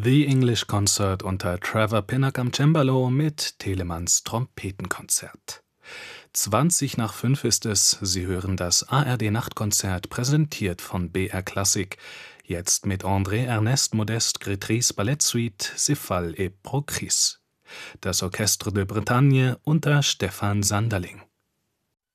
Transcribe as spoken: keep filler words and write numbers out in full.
The English Concert unter Trevor Pinnock am Cembalo mit Telemanns Trompetenkonzert. zwanzig nach fünf ist es, Sie hören das A R D-Nachtkonzert, präsentiert von B R Klassik, jetzt mit André Ernest Modeste Grétrys Ballettsuite Céphale et Procris. Das Orchestre de Bretagne unter Stefan Sanderling.